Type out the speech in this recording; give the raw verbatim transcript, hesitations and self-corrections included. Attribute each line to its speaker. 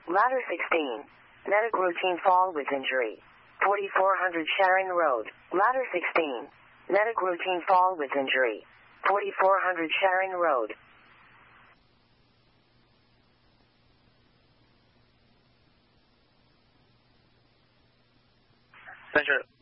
Speaker 1: Ladder sixteen. Medic routine fall with injury. forty-four hundred Sharon Road. Ladder sixteen. Medic routine fall with injury. forty-four hundred Sharon Road.
Speaker 2: Center